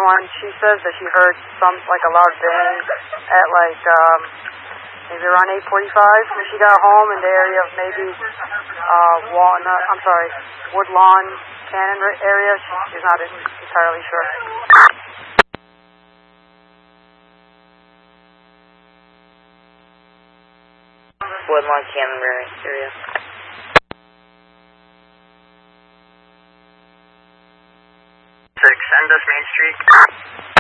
911. She says that she heard like a loud bang at maybe around 8:45 when she got home in the area of maybe Woodlawn, Cannon area. She's not entirely sure. Woodlawn, Cannon area. Send us Main Street.